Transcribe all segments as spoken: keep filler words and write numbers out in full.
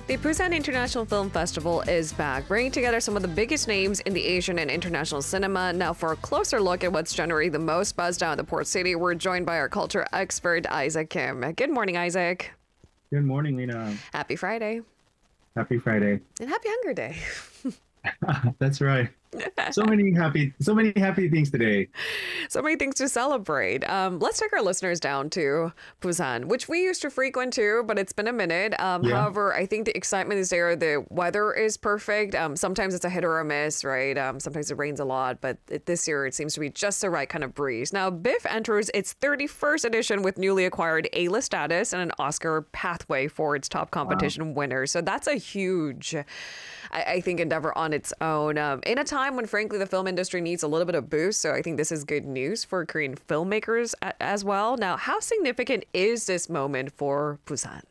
The Busan International Film Festival is back, bringing together some of the biggest names in the Asian and international cinema. Now, for a closer look at what's generating the most buzz down in the port city, we're joined by our culture expert, Isaac Kim. Good morning, Isaac. Good morning, Lena. Happy Friday. Happy Friday. And happy Hunger Day. That's right. So many happy, so many happy things today. So many things to celebrate. Um, let's take our listeners down to Busan, which we used to frequent too, but it's been a minute. Um, Yeah. However, I think the excitement is there. The weather is perfect. Um, sometimes it's a hit or a miss, right? Um, sometimes it rains a lot, but it, this year it seems to be just the right kind of breeze. Now, Biff enters its thirty-first edition with newly acquired A-list status and an Oscar pathway for its top competition winners. So that's a huge, I, I think, endeavor on its own. Um, in a time when, frankly, the film industry needs a little bit of boost. So I think this is good news for Korean filmmakers a- as well. Now, how significant is this moment for Busan?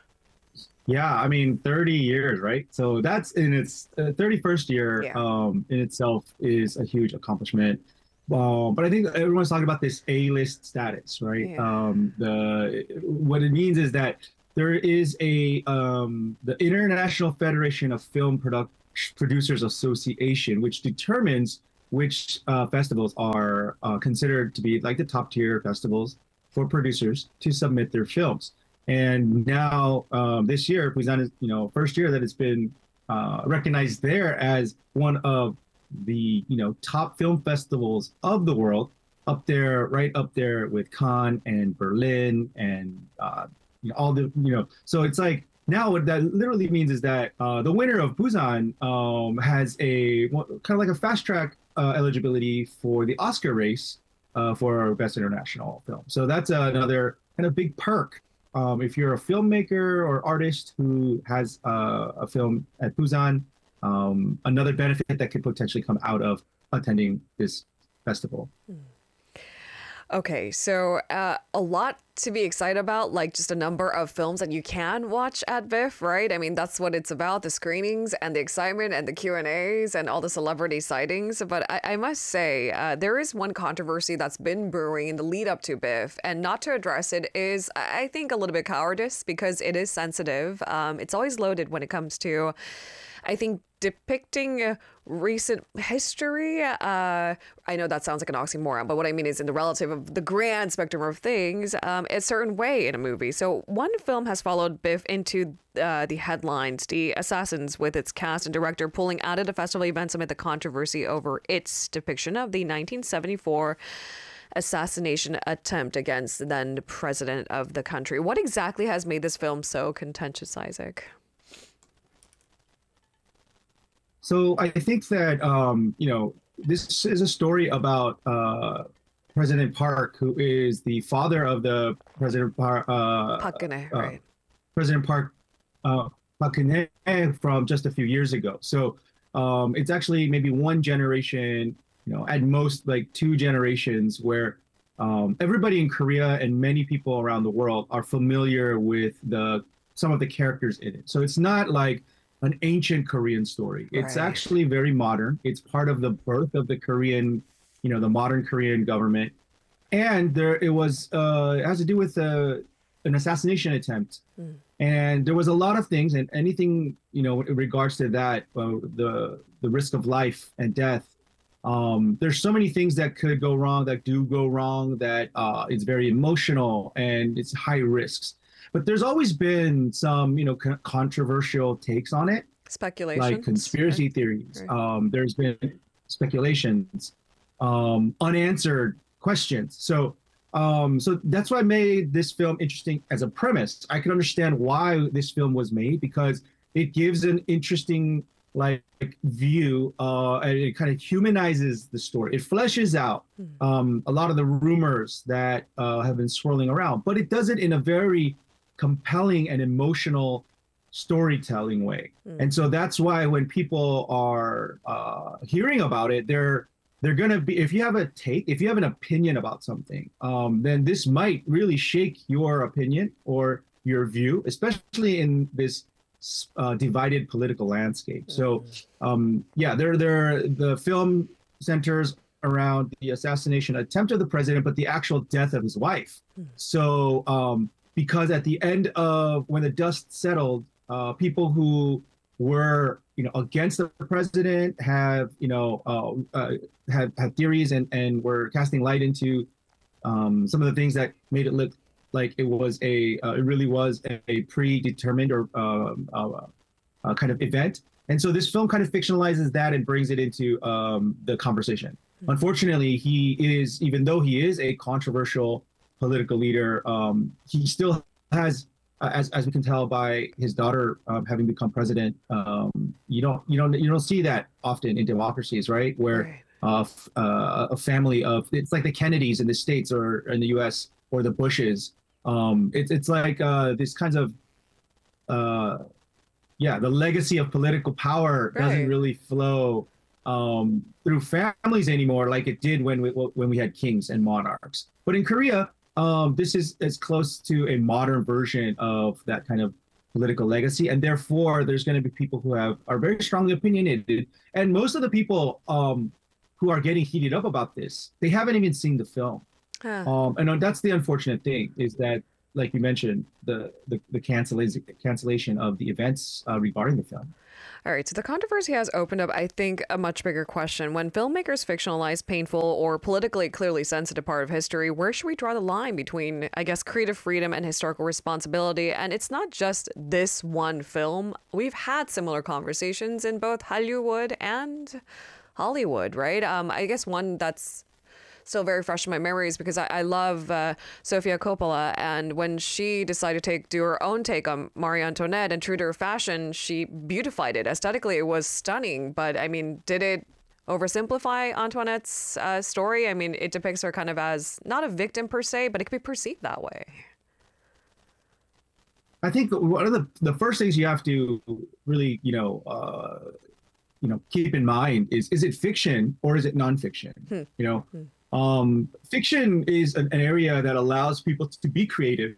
Yeah, I mean, thirty years, right? So that's in its uh, thirty-first year Yeah. um, in itself is a huge accomplishment. Um, but I think everyone's talking about this A-list status, right? Yeah. Um, the what it means is that there is a um, the International Federation of Film Product Producers Association, which determines which uh, festivals are uh, considered to be like the top tier festivals for producers to submit their films. And now um, this year, Busan is, you know, first year that it's been uh, recognized there as one of the, you know, top film festivals of the world, up there, right up there with Cannes and Berlin and uh, you know, all the, you know, so it's like, now, what that literally means is that uh, the winner of Busan um, has a kind of like a fast track uh, eligibility for the Oscar race uh, for Best International Film. So that's another kind of big perk. Um, if you're a filmmaker or artist who has uh, a film at Busan, um, another benefit that could potentially come out of attending this festival. Okay, so uh, a lot to be excited about, like just a number of films that you can watch at B I F, right? I mean, that's what it's about, the screenings and the excitement and the Q and A's and all the celebrity sightings. But I, I must say, uh, there is one controversy that's been brewing in the lead up to B I F, and not to address it is, I think, a little bit cowardice because it is sensitive. Um, it's always loaded when it comes to, I think, depicting uh, recent history. Uh, I know that sounds like an oxymoron, but what I mean is in the relative of the grand spectrum of things, um, a certain way in a movie. So one film has followed Biff into uh, the headlines, The Assassins, with its cast and director pulling out of the festival events amid the controversy over its depiction of the nineteen seventy-four assassination attempt against the then president of the country. What exactly has made this film so contentious, Isaac? So I think that, um, you know, this is a story about uh, President Park, who is the father of the President Park, uh, Park Geun-hye, uh, right? President Park, uh, Park Geun-hye from just a few years ago. So um, it's actually maybe one generation, you know, at most like two generations where um, everybody in Korea and many people around the world are familiar with the some of the characters in it. So it's not like an ancient Korean story. It's Right. actually very modern. It's part of the birth of the Korean, you know, the modern Korean government. And there, it was, uh, it has to do with uh, an assassination attempt. Mm. And there was a lot of things, and anything, you know, in regards to that, uh, the the risk of life and death. Um, there's so many things that could go wrong, that do go wrong, that uh, it's very emotional and it's high risks. But there's always been some, you know, con- controversial takes on it, Speculation. like conspiracy theories. Right. Um, there's been speculations, um, unanswered questions. So, um, so that's what made this film interesting as a premise. I can understand why this film was made because it gives an interesting, like, view, uh, and it kind of humanizes the story. It fleshes out um, a lot of the rumors that uh, have been swirling around, but it does it in a very compelling and emotional storytelling way. Mm. And so that's why when people are uh, hearing about it, they're they're gonna be, if you have a take, if you have an opinion about something, um, then this might really shake your opinion or your view, especially in this uh, divided political landscape. So um, yeah, they're, they're, the film centers around the assassination attempt of the president, but the actual death of his wife. So um, because at the end of when the dust settled, uh, people who were, you know, against the president have, you know, uh, uh, had had theories and and were casting light into um, some of the things that made it look like it was a uh, it really was a, a predetermined or um, uh, uh, kind of event. And so this film kind of fictionalizes that and brings it into um, the conversation. Mm-hmm. Unfortunately, he is, even though he is a controversial political leader, um, he still has, uh, as as we can tell by his daughter um, having become president, um, you don't you don't you don't see that often in democracies, right? Where right. Uh, uh, a family of, it's like the Kennedys in the States or in the U S or the Bushes. Um, it's it's like uh, this kinds of uh, yeah, the legacy of political power right. doesn't really flow um, through families anymore like it did when we when we had kings and monarchs. But in Korea, um, this is as close to a modern version of that kind of political legacy, and therefore there's going to be people who have are very strongly opinionated, and most of the people um, who are getting heated up about this, they haven't even seen the film. Huh. Um, and that's the unfortunate thing is that, like you mentioned, the the, the cancellation cancellation of the events uh, regarding the film. All right, so the controversy has opened up, I think, a much bigger question. When filmmakers fictionalize painful or politically clearly sensitive part of history, where should we draw the line between, I guess, creative freedom and historical responsibility? And it's not just this one film. We've had similar conversations in both Hollywood and Hollywood, right? Um, I guess one that's still very fresh in my memories because I, I love uh, Sofia Coppola, and when she decided to take do her own take on Marie Antoinette, and true to her fashion, she beautified it aesthetically. It was stunning, but I mean, did it oversimplify Antoinette's uh, story? I mean, it depicts her kind of as not a victim per se, but it could be perceived that way. I think one of the the first things you have to really, you know, uh, you know, keep in mind is is it fiction or is it nonfiction? Hmm. You know. Hmm. Um, fiction is an, an area that allows people to be creative,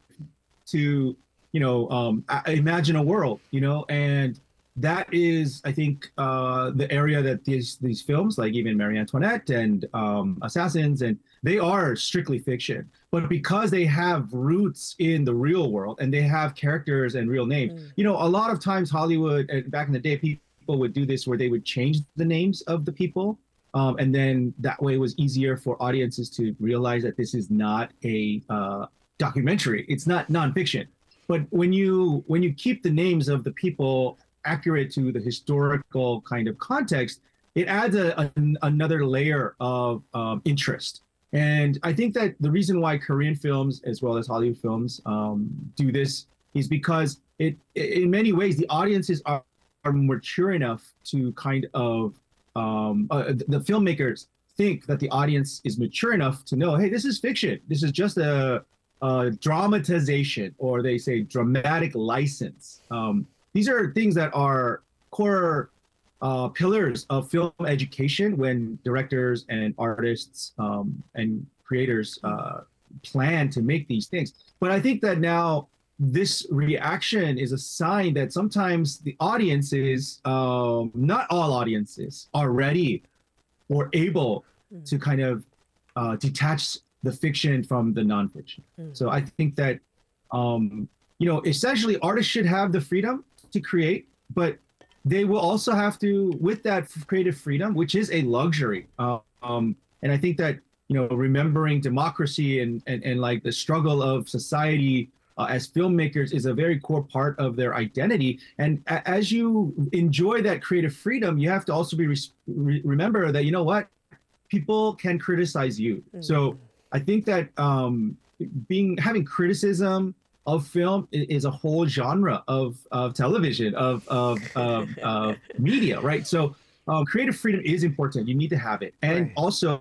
to, you know, um, imagine a world, you know, and that is, I think, uh, the area that these these films, like even Marie Antoinette and um, Assassins, and they are strictly fiction. But because they have roots in the real world and they have characters and real names, mm. you know, a lot of times Hollywood, and back in the day, people would do this where they would change the names of the people. Um, and then that way it was easier for audiences to realize that this is not a uh, documentary. It's not nonfiction. But when you when you keep the names of the people accurate to the historical kind of context, it adds a, a, another layer of um, interest. And I think that the reason why Korean films, as well as Hollywood films, um, do this is because it, in many ways, the audiences are, are mature enough to kind of Um, uh, the filmmakers think that the audience is mature enough to know, hey, this is fiction. This is just a, a dramatization, or they say dramatic license. Um, these are things that are core uh, pillars of film education when directors and artists um, and creators uh, plan to make these things. But I think that now this reaction is a sign that sometimes the audiences, um, not all audiences, are ready or able mm. to kind of uh, detach the fiction from the nonfiction. Mm. So I think that, um, you know, essentially artists should have the freedom to create, but they will also have to, with that creative freedom, which is a luxury. Uh, um, and I think that, you know, remembering democracy and, and, and like the struggle of society Uh, as filmmakers is a very core part of their identity. And a- as you enjoy that creative freedom, you have to also be re- re- remember that, you know what, people can criticize you. Mm-hmm. So I think that um, being having criticism of film is, is a whole genre of, of television, of, of, of, of media, right? So um, creative freedom is important. You need to have it. And right. also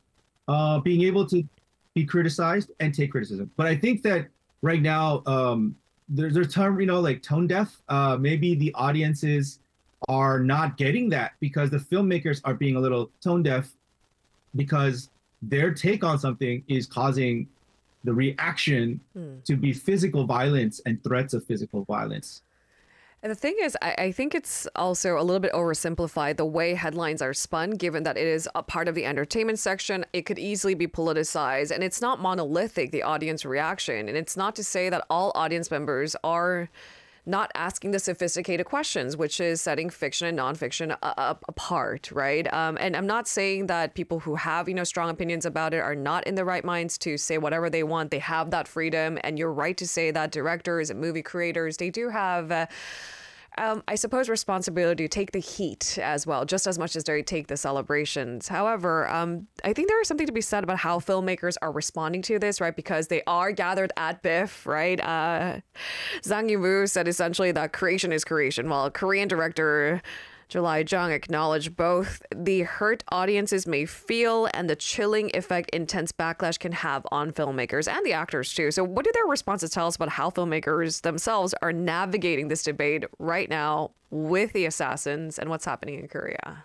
uh, being able to be criticized and take criticism. But I think that right now, um, there's a term, you know, like tone deaf. Uh, maybe the audiences are not getting that because the filmmakers are being a little tone deaf because their take on something is causing the reaction hmm. to be physical violence and threats of physical violence. And the thing is, I, I think it's also a little bit oversimplified the way headlines are spun, given that it is a part of the entertainment section. It could easily be politicized, and it's not monolithic, the audience reaction. And it's not to say that all audience members are not asking the sophisticated questions, which is setting fiction and nonfiction uh, apart, right? Um, and I'm not saying that people who have, you know, strong opinions about it are not in the right minds to say whatever they want. They have that freedom, and you're right to say that directors and movie creators, they do have uh, Um, I suppose, responsibility to take the heat as well, just as much as they take the celebrations. However, um, I think there is something to be said about how filmmakers are responding to this, right? Because they are gathered at BIFF, right? Uh, Zhang Yimou said essentially that creation is creation, while Korean director July Jung acknowledged both the hurt audiences may feel and the chilling effect intense backlash can have on filmmakers and the actors too. So what do their responses tell us about how filmmakers themselves are navigating this debate right now with the assassins and what's happening in Korea?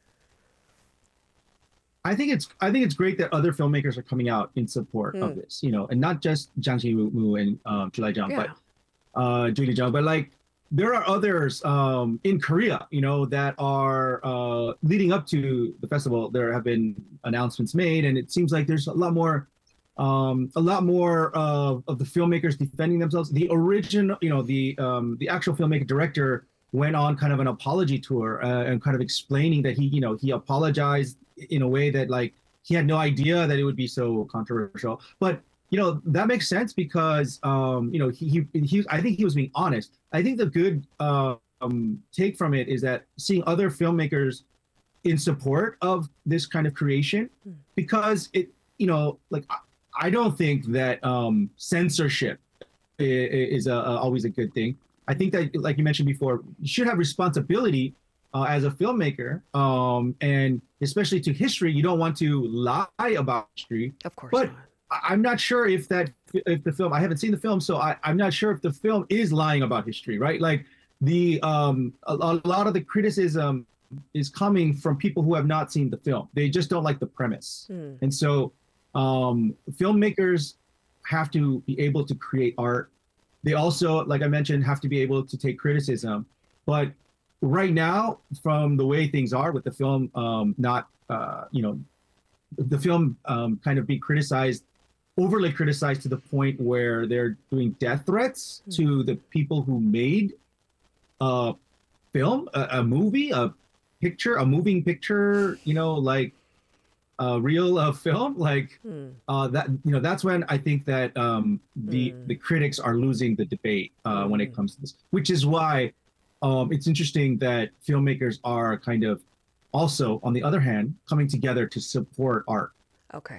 I think it's I think it's great that other filmmakers are coming out in support mm. of this, you know, and not just Zhang Yimou and um, July Jung, yeah. but uh, Julie Jung, but like, there are others um, in Korea, you know, that are uh, leading up to the festival. There have been announcements made, and it seems like there's a lot more, um, a lot more uh, of the filmmakers defending themselves. The original, you know, the um, the actual filmmaker director went on kind of an apology tour uh, and kind of explaining that he, you know, he apologized in a way that like he had no idea that it would be so controversial, but. You know, that makes sense because, um, you know, he, he, he, I think he was being honest. I think the good uh, um, take from it is that seeing other filmmakers in support of this kind of creation, because it, you know, like, I, I don't think that um, censorship is, is a, a, always a good thing. I think that, like you mentioned before, you should have responsibility uh, as a filmmaker, um, and especially to history. You don't want to lie about history. Of course but not. I'm not sure if that if the film I haven't seen the film, so I, I'm not sure if the film is lying about history, right? Like the um a, a lot of the criticism is coming from people who have not seen the film. They just don't like the premise. Mm. And so um filmmakers have to be able to create art. They also, like I mentioned, have to be able to take criticism. But right now, from the way things are with the film um not uh you know the film um kind of being criticized overly criticized to the point where they're doing death threats mm. to the people who made a film, a, a movie, a picture, a moving picture, you know, like a reel of film, like mm. uh, that, you know, that's when I think that um, the, mm. the critics are losing the debate uh, mm. when it comes to this, which is why um, it's interesting that filmmakers are kind of also, on the other hand, coming together to support art. Okay.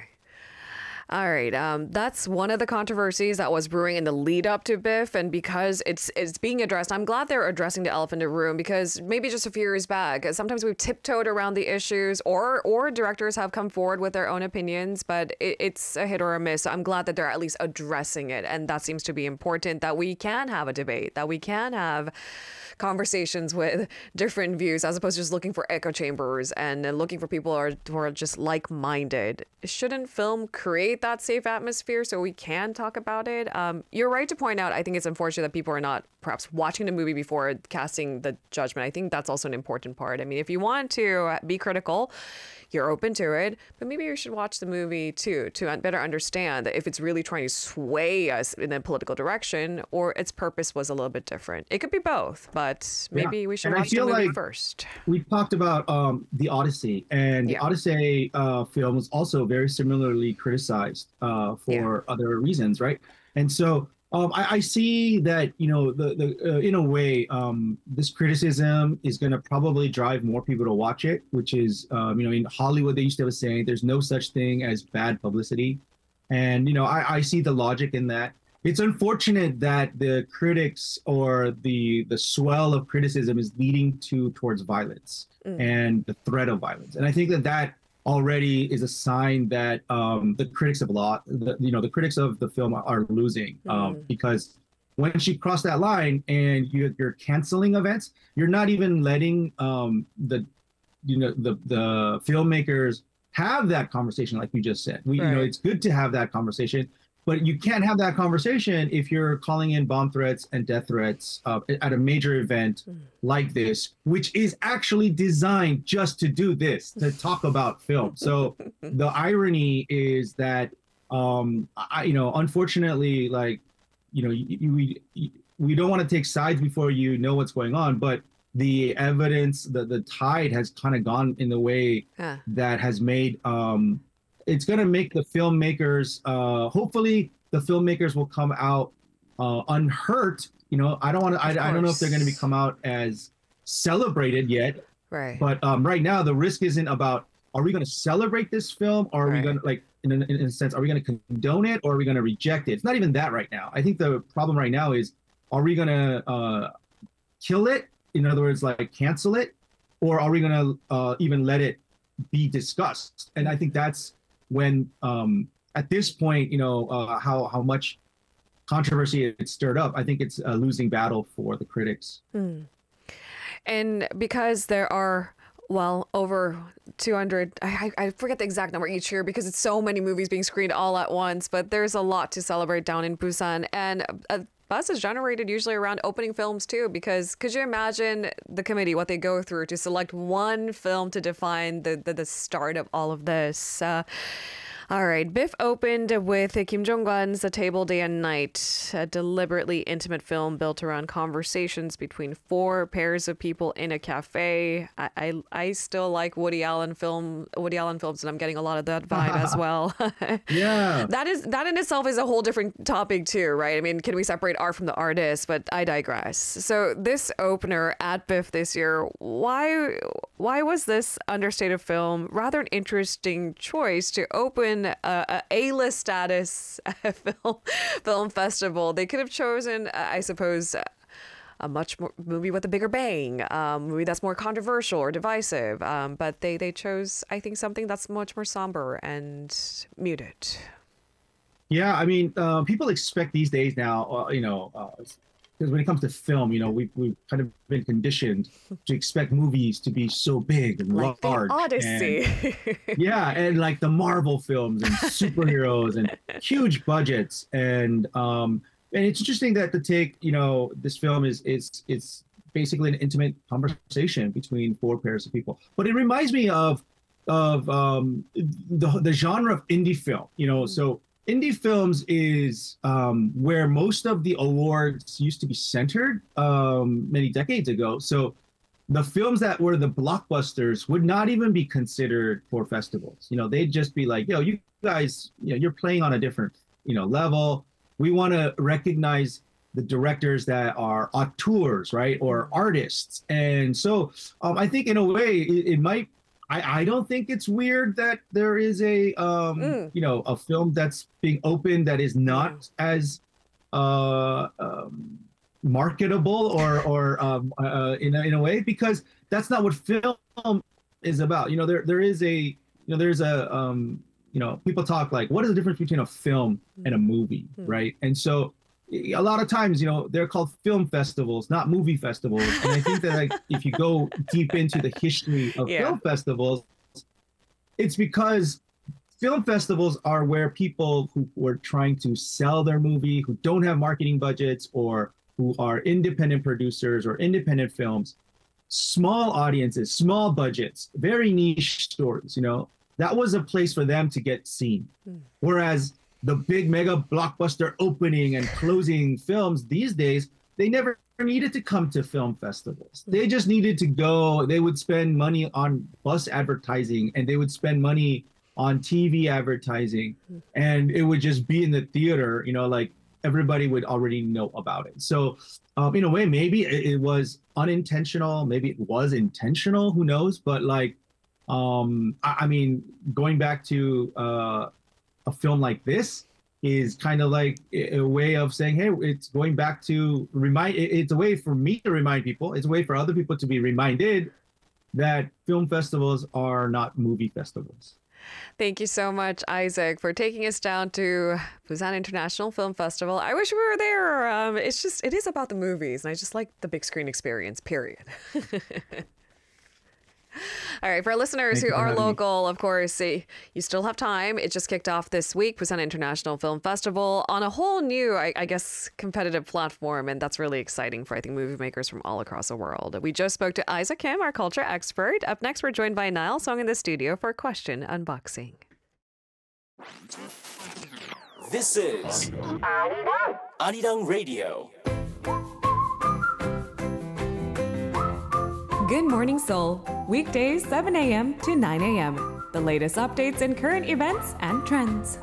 All right, um, that's one of the controversies that was brewing in the lead up to BIFF, and because it's it's being addressed, I'm glad they're addressing the elephant in the room, because maybe just a few years back, sometimes we've tiptoed around the issues, or or directors have come forward with their own opinions, but it, it's a hit or a miss. So I'm glad that they're at least addressing it, and that seems to be important, that we can have a debate, that we can have conversations with different views, as opposed to just looking for echo chambers and looking for people who are, who are just like-minded. Shouldn't film create that safe atmosphere so we can talk about it? Um, you're right to point out, I think it's unfortunate that people are not perhaps watching the movie before casting the judgment. I think that's also an important part. I mean, if you want to be critical, you're open to it, but maybe you should watch the movie too, to better understand that if it's really trying to sway us in a political direction or its purpose was a little bit different. It could be both, but maybe yeah. we should and watch the movie like first. We talked about um, the Odyssey, and yeah. the Odyssey uh, film was also very similarly criticized uh, for yeah. other reasons, right? And so um, I, I see that, you know, the, the uh, in a way, um, this criticism is going to probably drive more people to watch it, which is, um, you know, in Hollywood, they used to have a saying, there's no such thing as bad publicity. And, you know, I, I see the logic in that. It's unfortunate that the critics or the the swell of criticism is leading to towards violence mm. and the threat of violence. And I think that that already is a sign that um, the critics of law, the, you know, the critics of the film are losing um, mm. because once you cross that line and you, you're canceling events, you're not even letting um, the, you know, the the filmmakers have that conversation, like you just said. We, right. you know, it's good to have that conversation, but you can't have that conversation if you're calling in bomb threats and death threats uh, at a major event mm. like this, which is actually designed just to do this, to talk about film. So the irony is that, um, I, you know, unfortunately, like, you know, you, you, we don't want to take sides before you know what's going on, but the evidence, the the tide has kind of gone in the way Yeah. that has made um, it's going to make the filmmakers. Uh, hopefully, the filmmakers will come out uh, unhurt. You know, I don't want to. I, I don't know if they're going to be come out as celebrated yet. Right. But um, right now, the risk isn't about are we going to celebrate this film or are Right. we going to like in a, in a sense are we going to condone it or are we going to reject it? It's not even that right now. I think the problem right now is are we going to uh, kill it? In other words, like cancel it, or are we going to uh, even let it be discussed? And I think that's when um, at this point, you know, uh, how how much controversy it stirred up. I think it's a losing battle for the critics. Hmm. And because there are, well, over two hundred, I, I forget the exact number each year because it's so many movies being screened all at once, but there's a lot to celebrate down in Busan. And a buzz is generated usually around opening films too, because could you imagine the committee, what they go through to select one film to define the, the, the start of all of this? Uh, All right, Biff opened with Kim Jong-un's A Table Day and Night, a deliberately intimate film built around conversations between four pairs of people in a cafe. I I, I still like Woody Allen film Woody Allen films, and I'm getting a lot of that vibe as well. Yeah. That is that in itself is a whole different topic too, right? I mean, can we separate art from the artist? But I digress. So this opener at Biff this year, why why was this understated film rather an interesting choice to open a, a A-list status film film festival? They could have chosen, uh, I suppose, uh, a much more movie with a bigger bang, um, movie that's more controversial or divisive. Um, but they they chose, I think, something that's much more somber and muted. Yeah, I mean, uh, people expect these days now, uh, you know, because when it comes to film, you know, we've, we've kind of been conditioned to expect movies to be so big and Like the large. Odyssey. And, yeah, and like the Marvel films and superheroes and huge budgets. And um, and it's interesting that the take, you know, this film is is it's basically an intimate conversation between four pairs of people. But it reminds me of of um, the the genre of indie film, you know, so. Indie films is um, where most of the awards used to be centered um, many decades ago. So the films that were the blockbusters would not even be considered for festivals. You know, they'd just be like, yo, you guys, you know, you're playing on a different, you know, level. We want to recognize the directors that are auteurs, right, or artists. And so um, I think in a way it, it might I, I don't think it's weird that there is a um, Mm. you know a film that's being opened that is not as uh, um, marketable or or um, uh, in a, in a way, because that's not what film is about. You know, there there is a you know there's a um, you know people talk like, what is the difference between a film and a movie, Mm. right? And so a lot of times, you know, they're called film festivals, not movie festivals. And I think that like if you go deep into the history of Yeah. film festivals, it's because film festivals are where people who were trying to sell their movie, who don't have marketing budgets, or who are independent producers or independent films, small audiences, small budgets, very niche stories, you know, that was a place for them to get seen. Mm. Whereas the big mega blockbuster opening and closing films these days, they never needed to come to film festivals. They just needed to go, they would spend money on bus advertising and they would spend money on T V advertising, and it would just be in the theater, you know, like everybody would already know about it. So um, in a way, maybe it, it was unintentional, maybe it was intentional, who knows? But like, um, I, I mean, going back to uh, a film like this is kind of like a a way of saying, hey, it's going back to remind, it- it's a way for me to remind people, it's a way for other people to be reminded that film festivals are not movie festivals. Thank you so much, Isaac, for taking us down to Busan International Film Festival. I wish we were there. Um, it's just, it is about the movies, and I just like the big screen experience, period. All right, for our listeners Thank who you for are having me. local, of course, eh, you still have time. It just kicked off this week, Busan International Film Festival, on a whole new, I, I guess, competitive platform, and that's really exciting for, I think, movie makers from all across the world. We just spoke to Isaac Kim, our culture expert. Up next, we're joined by Niall Song in the studio for Question Unboxing. This is Arirang Radio. Good Morning Seoul, weekdays seven a.m. to nine a.m. The latest updates and current events and trends.